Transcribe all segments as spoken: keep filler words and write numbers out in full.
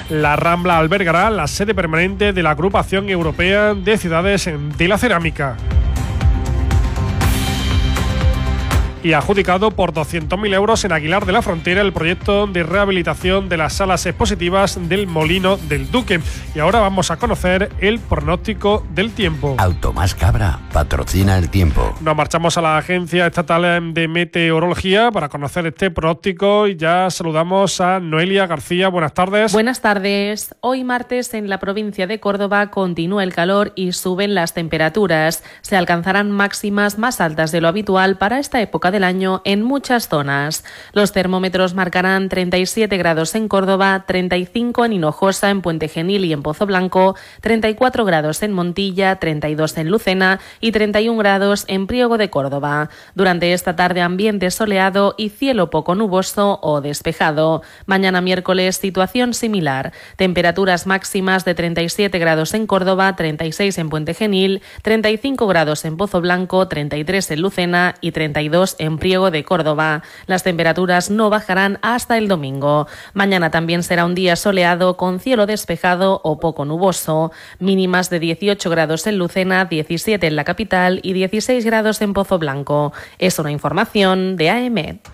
La Rambla albergará la sede permanente de la Agrupación Europea de Ciudades de la Cerámica. Y adjudicado por doscientos mil euros en Aguilar de la Frontera el proyecto de rehabilitación de las salas expositivas del Molino del Duque. Y ahora vamos a conocer el pronóstico del tiempo. Automás Cabra patrocina el tiempo. Nos marchamos a la Agencia Estatal de Meteorología para conocer este pronóstico y ya saludamos a Noelia García. Buenas tardes. Buenas tardes. Hoy martes en la provincia de Córdoba continúa el calor y suben las temperaturas. Se alcanzarán máximas más altas de lo habitual para esta época del año en muchas zonas. Los termómetros marcarán treinta y siete grados en Córdoba, treinta y cinco en Hinojosa, en Puente Genil y en Pozo Blanco, treinta y cuatro grados en Montilla, treinta y dos en Lucena y treinta y un grados en Priego de Córdoba. Durante esta tarde ambiente soleado y cielo poco nuboso o despejado. Mañana miércoles situación similar. Temperaturas máximas de treinta y siete grados en Córdoba, treinta y seis en Puente Genil, treinta y cinco grados en Pozo Blanco, treinta y tres en Lucena y treinta y dos en Priego de Córdoba. Las temperaturas no bajarán hasta el domingo. Mañana también será un día soleado con cielo despejado o poco nuboso. Mínimas de dieciocho grados en Lucena, diecisiete en la capital y dieciséis grados en Pozo Blanco. Es una información de A M E.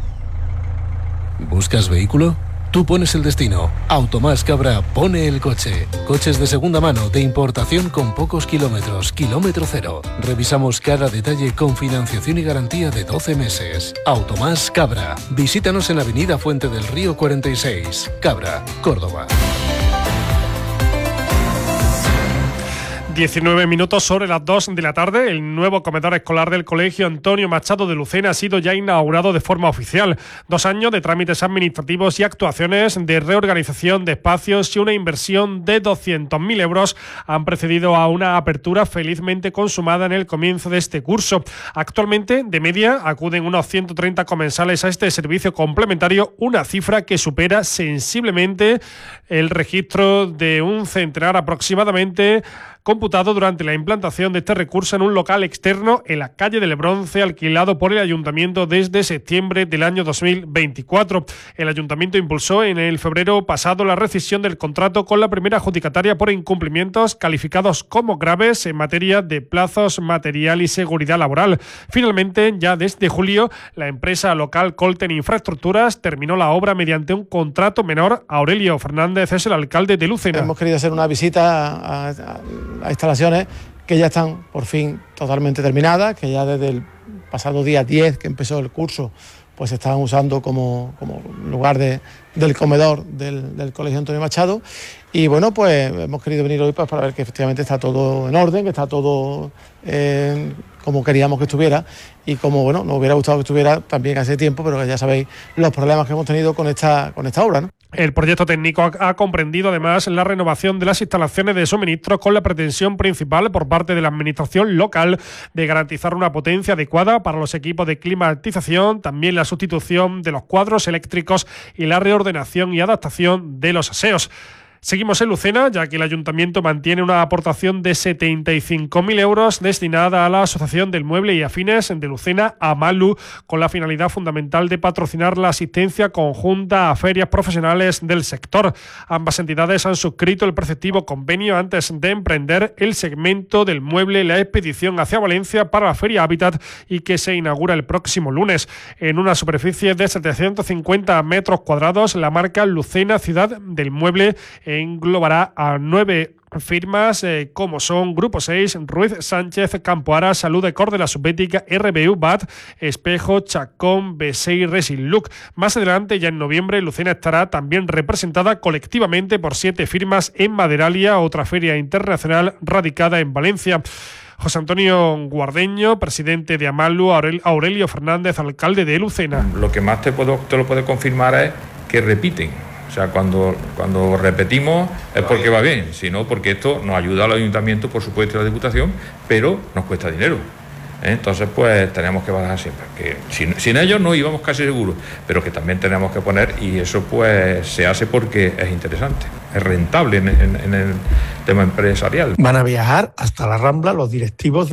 ¿Buscas vehículo? Tú pones el destino. Automás Cabra pone el coche. Coches de segunda mano, de importación con pocos kilómetros, kilómetro cero. Revisamos cada detalle con financiación y garantía de doce meses. Automás Cabra. Visítanos en Avenida Fuente del Río cuarenta y seis, Cabra, Córdoba. diecinueve minutos sobre las dos de la tarde. El nuevo comedor escolar del Colegio Antonio Machado de Lucena ha sido ya inaugurado de forma oficial. Dos años de trámites administrativos y actuaciones de reorganización de espacios y una inversión de doscientos mil euros han precedido a una apertura felizmente consumada en el comienzo de este curso. Actualmente, de media, acuden unos ciento treinta comensales a este servicio complementario, una cifra que supera sensiblemente el registro de un centenar aproximadamente, computado durante la implantación de este recurso en un local externo en la calle del Bronce, alquilado por el Ayuntamiento desde septiembre del año dos mil veinticuatro. El Ayuntamiento impulsó en el febrero pasado la rescisión del contrato con la primera adjudicataria por incumplimientos calificados como graves en materia de plazos, material y seguridad laboral. Finalmente, ya desde julio, la empresa local Colten Infraestructuras terminó la obra mediante un contrato menor. Aurelio Fernández es el alcalde de Lucena. Hemos querido hacer una visita a, a, a instalaciones que ya están por fin totalmente terminadas, que ya desde el pasado día diez que empezó el curso pues se estaban usando como, como lugar de, del comedor del, del Colegio Antonio Machado. Y bueno, pues hemos querido venir hoy pues, para ver que efectivamente está todo en orden, que está todo eh, como queríamos que estuviera y como bueno, nos hubiera gustado que estuviera también hace tiempo, pero que ya sabéis los problemas que hemos tenido con esta, con esta obra, ¿no? El proyecto técnico ha comprendido además la renovación de las instalaciones de suministro con la pretensión principal por parte de la administración local de garantizar una potencia adecuada para los equipos de climatización, también la sustitución de los cuadros eléctricos y la reordenación y adaptación de los aseos. Seguimos en Lucena, ya que el Ayuntamiento mantiene una aportación de setenta y cinco mil euros destinada a la Asociación del Mueble y Afines de Lucena, AMALU, con la finalidad fundamental de patrocinar la asistencia conjunta a ferias profesionales del sector. Ambas entidades han suscrito el preceptivo convenio antes de emprender el segmento del mueble, la expedición hacia Valencia para la Feria Hábitat y que se inaugura el próximo lunes. En una superficie de setecientos cincuenta metros cuadrados, la marca Lucena Ciudad del Mueble englobará a nueve firmas eh, como son Grupo seis, Ruiz Sánchez, Campoara, Salud de Córdoba Subbética, R B U, B A T, Espejo, Chacón, B seis, Resin Look. Más adelante, ya en noviembre, Lucena estará también representada colectivamente por siete firmas en Maderalia, otra feria internacional radicada en Valencia. José Antonio Guardeño, presidente de Amalu, Aurelio Fernández, alcalde de Lucena. Lo que más te, puedo, te lo puedo confirmar es que repiten. O sea, cuando, cuando repetimos es porque va bien, sino porque esto nos ayuda al ayuntamiento, por supuesto, y a la Diputación, pero nos cuesta dinero. ¿eh? Entonces, pues tenemos que bajar siempre. Que sin, sin ellos no íbamos casi seguros, pero que también tenemos que poner, y eso pues se hace porque es interesante, es rentable en, en, en el tema empresarial. Van a viajar hasta la Rambla los directivos.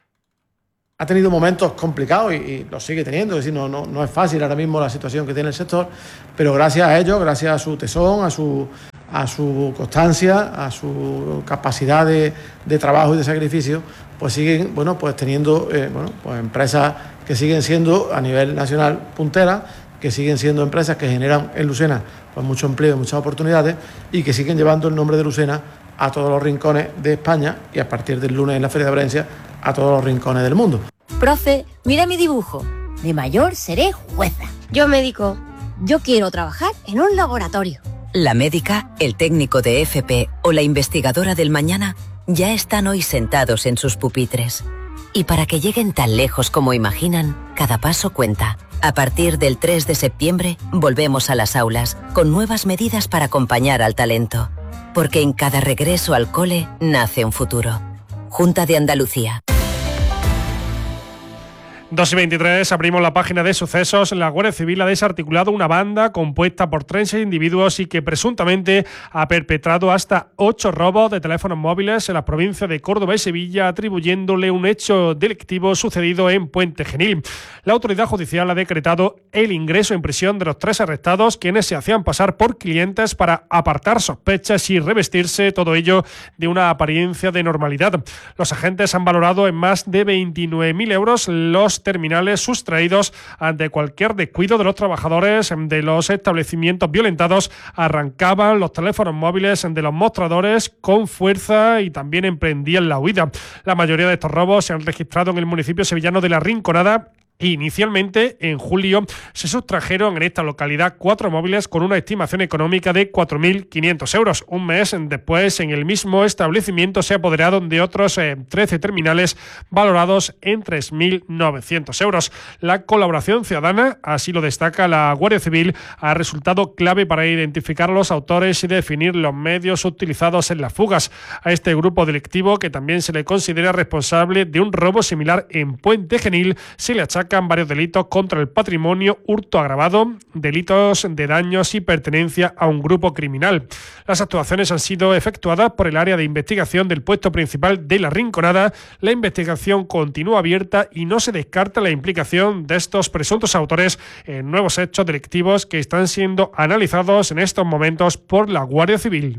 Ha tenido momentos complicados y, y los sigue teniendo, es decir, no, no, no es fácil ahora mismo la situación que tiene el sector, pero gracias a ellos, gracias a su tesón, a su, a su constancia, a su capacidad de, de trabajo y de sacrificio, pues siguen, bueno, pues teniendo eh, bueno, pues empresas que siguen siendo a nivel nacional punteras, que siguen siendo empresas que generan en Lucena pues mucho empleo y muchas oportunidades, y que siguen llevando el nombre de Lucena a todos los rincones de España, y a partir del lunes en la Feria de Valencia a todos los rincones del mundo. Profe, mira mi dibujo. De mayor seré jueza. Yo médico. Yo quiero trabajar en un laboratorio. La médica, el técnico de F P o la investigadora del mañana ya están hoy sentados en sus pupitres. Y para que lleguen tan lejos como imaginan, cada paso cuenta. A partir del tres de septiembre, volvemos a las aulas, con nuevas medidas para acompañar al talento. Porque en cada regreso al cole nace un futuro. Junta de Andalucía. dos y veintitrés, abrimos la página de sucesos. La Guardia Civil ha desarticulado una banda compuesta por treinta individuos y que presuntamente ha perpetrado hasta ocho robos de teléfonos móviles en las provincias de Córdoba y Sevilla, atribuyéndole un hecho delictivo sucedido en Puente Genil. La autoridad judicial ha decretado el ingreso en prisión de los tres arrestados, quienes se hacían pasar por clientes para apartar sospechas y revestirse todo ello de una apariencia de normalidad. Los agentes han valorado en más de veintinueve mil euros los terminales sustraídos ante cualquier descuido de los trabajadores de los establecimientos violentados. Arrancaban los teléfonos móviles de los mostradores con fuerza y también emprendían la huida. La mayoría de estos robos se han registrado en el municipio sevillano de La Rinconada. Inicialmente, en julio, se sustrajeron en esta localidad cuatro móviles con una estimación económica de cuatro mil quinientos euros. Un mes después, en el mismo establecimiento se apoderaron de otros eh, trece terminales valorados en tres mil novecientos euros. La colaboración ciudadana, así lo destaca la Guardia Civil, ha resultado clave para identificar a los autores y definir los medios utilizados en las fugas. A este grupo delictivo, que también se le considera responsable de un robo similar en Puente Genil, se le achaca varios delitos contra el patrimonio, hurto agravado, delitos de daños y pertenencia a un grupo criminal. Las actuaciones han sido efectuadas por el área de investigación del puesto principal de La Rinconada. La investigación continúa abierta y no se descarta la implicación de estos presuntos autores en nuevos hechos delictivos que están siendo analizados en estos momentos por la Guardia Civil.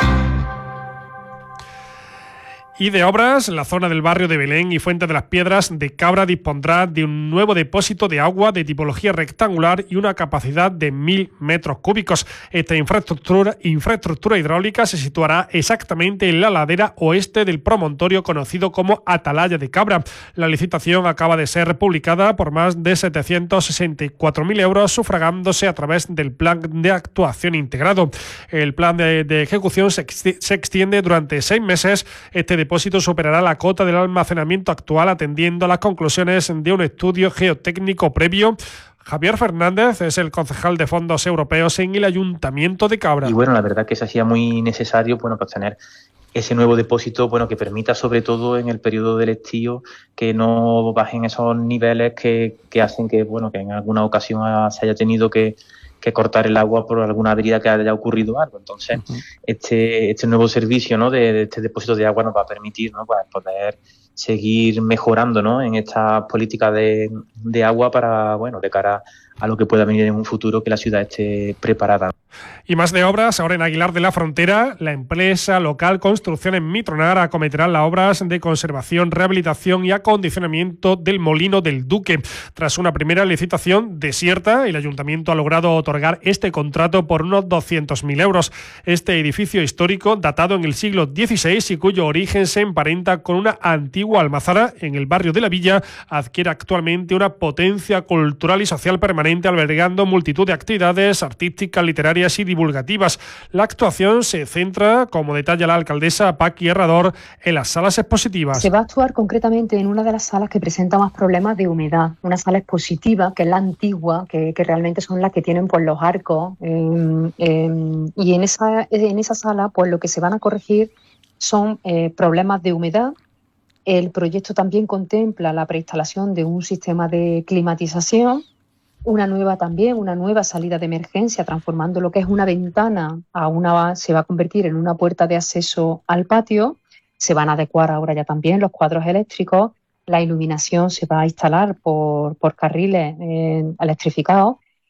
Y de obras, la zona del barrio de Belén y Fuente de las Piedras de Cabra dispondrá de un nuevo depósito de agua de tipología rectangular y una capacidad de mil metros cúbicos. Esta infraestructura, infraestructura hidráulica se situará exactamente en la ladera oeste del promontorio conocido como Atalaya de Cabra. La licitación acaba de ser publicada por más de setecientos sesenta y cuatro mil euros, sufragándose a través del plan de actuación integrado. El plan de, de ejecución se, se extiende durante seis meses. Este depósito superará la cota del almacenamiento actual, atendiendo a las conclusiones de un estudio geotécnico previo. Javier Fernández es el concejal de fondos europeos en el Ayuntamiento de Cabra. Y bueno, la verdad que se hacía muy necesario, bueno, pues tener ese nuevo depósito, bueno, que permita sobre todo en el periodo del estío que no bajen esos niveles que, que hacen que, bueno, que en alguna ocasión se haya tenido que que cortar el agua por alguna avería que haya ocurrido algo. Entonces, uh-huh. este este nuevo servicio, ¿no?, de, de este depósito de agua nos va a permitir, ¿no?, pues poder seguir mejorando, ¿no?, en esta política de, de agua para, bueno, de cara a lo que pueda venir en un futuro, que la ciudad esté preparada. Y más de obras, ahora en Aguilar de la Frontera, la empresa local Construcciones Mitronar acometerá las obras de conservación, rehabilitación y acondicionamiento del Molino del Duque. Tras una primera licitación desierta, el ayuntamiento ha logrado otorgar este contrato por unos doscientos mil euros. Este edificio histórico, datado en el siglo dieciséis y cuyo origen se emparenta con una antigua almazara en el barrio de la Villa, adquiere actualmente una potencia cultural y social permanente, albergando multitud de actividades artísticas, literarias y divulgativas. La actuación se centra, como detalla la alcaldesa Paqui Herrador, en las salas expositivas. Se va a actuar concretamente en una de las salas que presenta más problemas de humedad, una sala expositiva que es la antigua, que, que realmente son las que tienen pues los arcos, eh, eh, y en esa, en esa sala pues lo que se van a corregir son eh, problemas de humedad. El proyecto también contempla la preinstalación de un sistema de climatización, una nueva también, una nueva salida de emergencia, transformando lo que es una ventana a una, se va a convertir en una puerta de acceso al patio. Se van a adecuar ahora ya también los cuadros eléctricos, la iluminación se va a instalar por, por carriles eh, electrificados,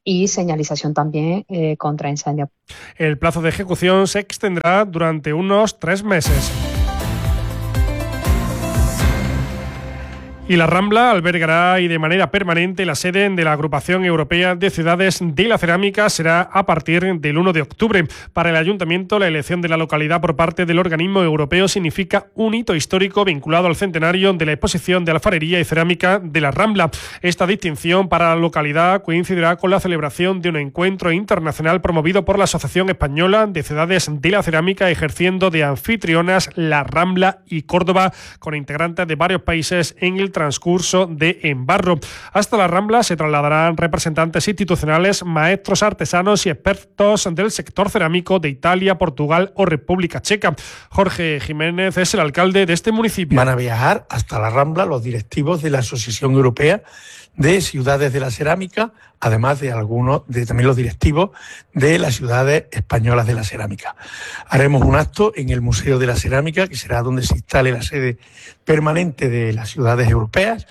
y señalización también eh, contra incendios. El plazo de ejecución se extenderá durante unos tres meses. Y la Rambla albergará y de manera permanente la sede de la Agrupación Europea de Ciudades de la Cerámica. Será a partir del uno de octubre. Para el Ayuntamiento, la elección de la localidad por parte del organismo europeo significa un hito histórico vinculado al centenario de la exposición de alfarería y cerámica de la Rambla. Esta distinción para la localidad coincidirá con la celebración de un encuentro internacional promovido por la Asociación Española de Ciudades de la Cerámica, ejerciendo de anfitrionas la Rambla y Córdoba, con integrantes de varios países en el transcurso de Embarro. Hasta la Rambla se trasladarán representantes institucionales, maestros artesanos y expertos del sector cerámico de Italia, Portugal o República Checa. Jorge Jiménez es el alcalde de este municipio. Van a viajar hasta la Rambla los directivos de la Asociación Europea de Ciudades de la Cerámica, además de algunos, de también los directivos de las ciudades españolas de la cerámica. Haremos un acto en el Museo de la Cerámica, que será donde se instale la sede permanente de las ciudades europeas,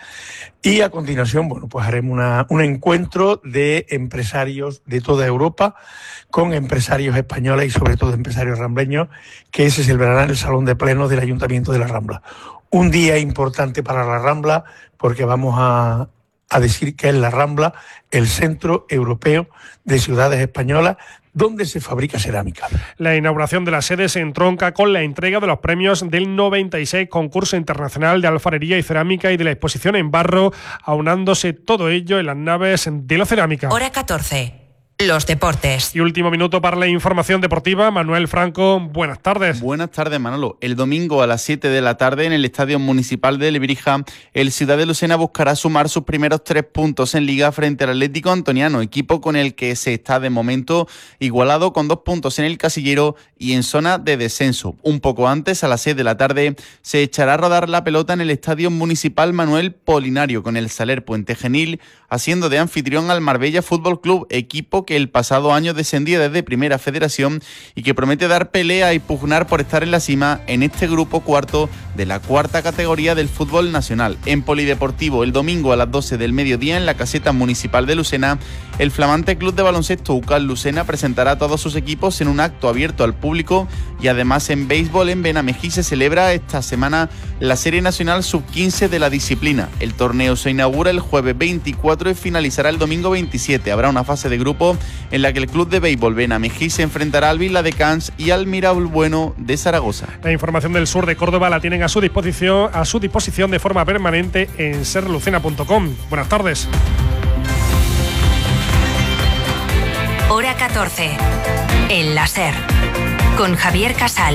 y a continuación, bueno, pues haremos una, un encuentro de empresarios de toda Europa con empresarios españoles y sobre todo empresarios rambleños, que se celebrará en el Salón de Plenos del Ayuntamiento de la Rambla. Un día importante para la Rambla, porque vamos a a decir que es la Rambla el centro europeo de ciudades españolas donde se fabrica cerámica. La inauguración de la sede se entronca con la entrega de los premios del noventa y seis Concurso Internacional de Alfarería y Cerámica y de la exposición en barro, aunándose todo ello en las naves de la cerámica. Hora catorce. Los deportes. Y último minuto para la información deportiva. Manuel Franco, buenas tardes. Buenas tardes, Manolo. El domingo a las siete de la tarde en el Estadio Municipal de Lebrija, el Ciudad de Lucena buscará sumar sus primeros tres puntos en Liga frente al Atlético Antoniano, equipo con el que se está de momento igualado con dos puntos en el casillero y en zona de descenso. Un poco antes, a las seis de la tarde, se echará a rodar la pelota en el Estadio Municipal Manuel Polinario con el Saler Puente Genil, haciendo de anfitrión al Marbella Fútbol Club, equipo que el pasado año descendía desde Primera Federación y que promete dar pelea y pugnar por estar en la cima en este grupo cuarto de la cuarta categoría del fútbol nacional. En Polideportivo, el domingo a las doce del mediodía en la caseta municipal de Lucena, el flamante club de baloncesto U C A L Lucena presentará a todos sus equipos en un acto abierto al público, y además en béisbol en Benamejí se celebra esta semana la Serie Nacional sub quince de la disciplina. El torneo se inaugura el jueves veinticuatro y finalizará el domingo veintisiete. Habrá una fase de grupo en la que el club de béisbol Benamejí se enfrentará al Vila de Cans y al Mirabueno de Zaragoza. La información del sur de Córdoba la tienen a su disposición, a su disposición de forma permanente en ser lucena punto com. Buenas tardes. Hora catorce. El la SER. Con Javier Casal.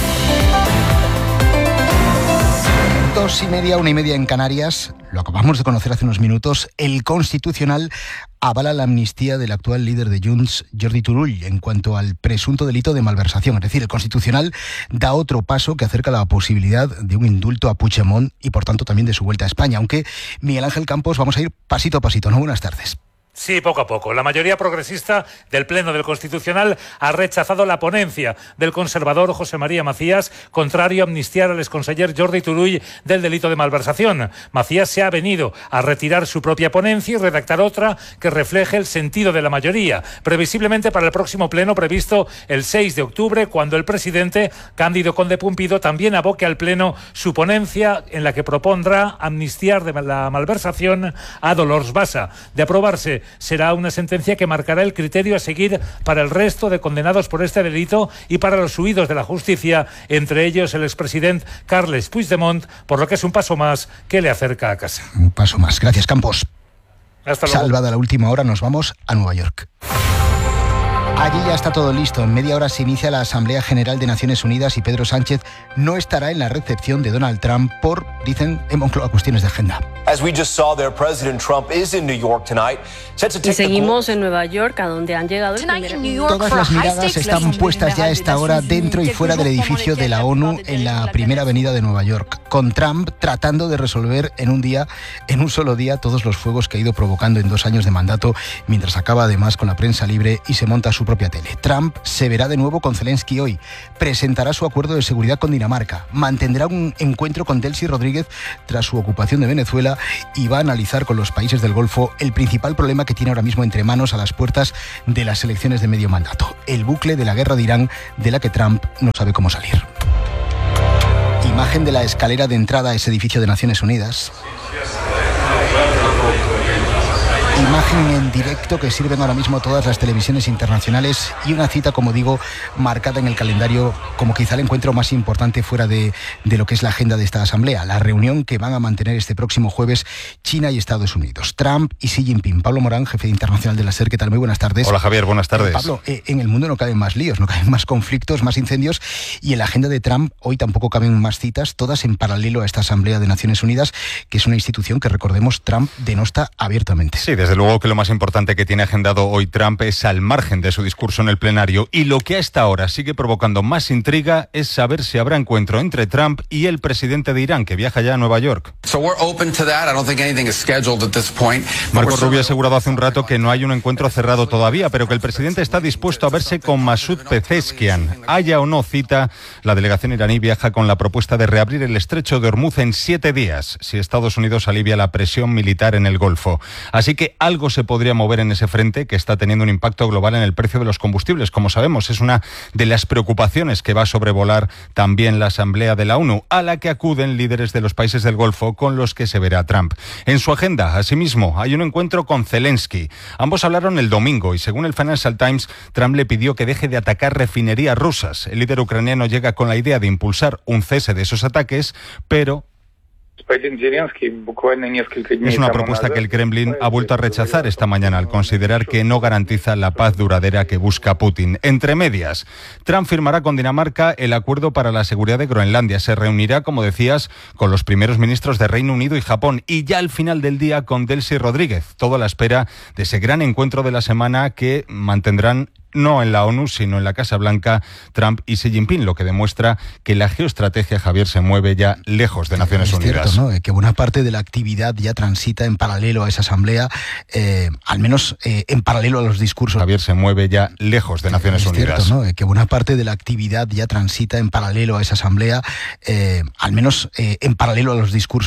Dos y media, una y media en Canarias. Lo acabamos de conocer hace unos minutos. El Constitucional avala la amnistía del actual líder de Junts, Jordi Turull, en cuanto al presunto delito de malversación. Es decir, el Constitucional da otro paso que acerca la posibilidad de un indulto a Puigdemont y, por tanto, también de su vuelta a España. Aunque, Miguel Ángel Campos, vamos a ir pasito a pasito, ¿no? Buenas tardes. Sí, poco a poco. La mayoría progresista del Pleno del Constitucional ha rechazado la ponencia del conservador José María Macías, contrario a amnistiar al exconseller Jordi Turull del delito de malversación. Macías se ha venido a retirar su propia ponencia y redactar otra que refleje el sentido de la mayoría, previsiblemente para el próximo pleno previsto el seis de octubre, cuando el presidente Cándido Conde Pumpido también aboque al pleno su ponencia en la que propondrá amnistiar de la malversación a Dolors Bassa. De aprobarse, será una sentencia que marcará el criterio a seguir para el resto de condenados por este delito y para los huidos de la justicia, entre ellos el expresidente Carles Puigdemont, por lo que es un paso más que le acerca a casa. Un paso más. Gracias, Campos. Hasta luego. Salvada la última hora, nos vamos a Nueva York. Allí ya está todo listo. En media hora se inicia la Asamblea General de Naciones Unidas y Pedro Sánchez no estará en la recepción de Donald Trump por, dicen, en Moncloa, cuestiones de agenda. Y seguimos en Nueva York, a donde han llegado el primer... Todas las miradas están puestas ya a esta hora dentro y fuera del edificio de la ONU en la primera avenida de Nueva York, con Trump tratando de resolver en un día, en un solo día, todos los fuegos que ha ido provocando en dos años de mandato, mientras acaba además con la prensa libre y se monta su propia tele. Trump se verá de nuevo con Zelensky hoy, presentará su acuerdo de seguridad con Dinamarca, mantendrá un encuentro con Delcy Rodríguez tras su ocupación de Venezuela y va a analizar con los países del Golfo el principal problema que tiene ahora mismo entre manos a las puertas de las elecciones de medio mandato, el bucle de la guerra de Irán de la que Trump no sabe cómo salir. Imagen de la escalera de entrada a ese edificio de Naciones Unidas. Imagen en directo que sirven ahora mismo todas las televisiones internacionales y una cita, como digo, marcada en el calendario como quizá el encuentro más importante fuera de, de lo que es la agenda de esta asamblea, la reunión que van a mantener este próximo jueves China y Estados Unidos, Trump y Xi Jinping. Pablo Morán, jefe internacional de la SER, ¿qué tal? Muy buenas tardes. Hola Javier, buenas tardes. Eh, Pablo, eh, en el mundo no caben más líos, no caben más conflictos, más incendios y en la agenda de Trump hoy tampoco caben más citas, todas en paralelo a esta asamblea de Naciones Unidas, que es una institución que, recordemos, Trump denosta abiertamente. Sí, desde luego que lo más importante que tiene agendado hoy Trump es al margen de su discurso en el plenario, y lo que a esta hora sigue provocando más intriga es saber si habrá encuentro entre Trump y el presidente de Irán, que viaja ya a Nueva York. Marco Rubio ha asegurado hace un rato que no hay un encuentro cerrado todavía, pero que el presidente está dispuesto a verse con Masoud Pezeshkian. Haya o no cita, la delegación iraní viaja con la propuesta de reabrir el estrecho de Hormuz en siete días, si Estados Unidos alivia la presión militar en el Golfo. Así que algo se podría mover en ese frente, que está teniendo un impacto global en el precio de los combustibles. Como sabemos, es una de las preocupaciones que va a sobrevolar también la Asamblea de la ONU, a la que acuden líderes de los países del Golfo con los que se verá Trump. En su agenda, asimismo, hay un encuentro con Zelensky. Ambos hablaron el domingo y, según el Financial Times, Trump le pidió que deje de atacar refinerías rusas. El líder ucraniano llega con la idea de impulsar un cese de esos ataques, pero es una propuesta que el Kremlin ha vuelto a rechazar esta mañana al considerar que no garantiza la paz duradera que busca Putin. Entre medias, Trump firmará con Dinamarca el acuerdo para la seguridad de Groenlandia. Se reunirá, como decías, con los primeros ministros de Reino Unido y Japón, y ya al final del día con Delcy Rodríguez. Todo a la espera de ese gran encuentro de la semana que mantendrán no en la ONU, sino en la Casa Blanca, Trump y Xi Jinping, lo que demuestra que la geoestrategia, Javier, se mueve ya lejos de Naciones es Unidas. Cierto, ¿no? Que buena parte de la actividad ya transita en paralelo a esa asamblea, eh, al menos eh, en paralelo a los discursos. Javier, se mueve ya lejos de Naciones es Unidas. Cierto, ¿no? Que buena parte de la actividad ya transita en paralelo a esa asamblea, eh, al menos eh, en paralelo a los discursos.